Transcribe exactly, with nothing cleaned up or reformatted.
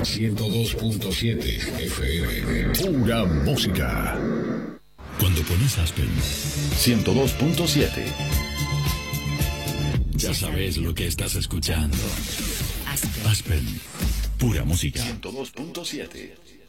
ciento dos punto siete F M. Pura música. Cuando pones Aspen ciento dos punto siete, ya sabes lo que estás escuchando. Aspen. Aspen, pura música. ciento dos punto siete.